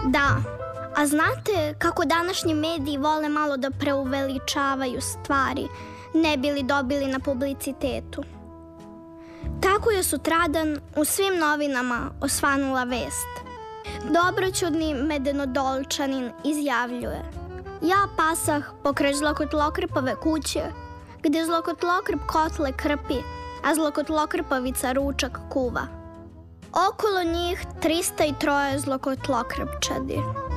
Da, a znate kako današnji mediji vole malo da preuveličavaju stvari, ne bi li dobili na publicitetu? Tako je sutradan u svim novinama osvanula vest. Dobroćudni Medenodolčanin izjavljuje: ja pasah pokraj Zlokotlokrpove kuće, gde Zlokotlokrp kotle krpi, a Zlokotlokrpavica ručak kuva. Okolo njih 303 zlokotlokrpčadi.